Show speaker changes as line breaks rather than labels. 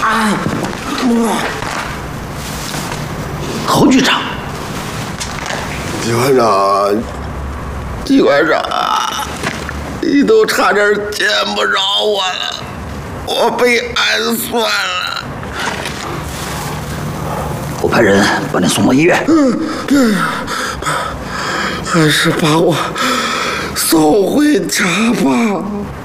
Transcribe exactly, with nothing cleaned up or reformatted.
啊！侯局长，
季馆长，季馆长，你都差点见不着我了，我被暗算了。
我派人把你送到医院。
嗯，对，还是把我送回家吧。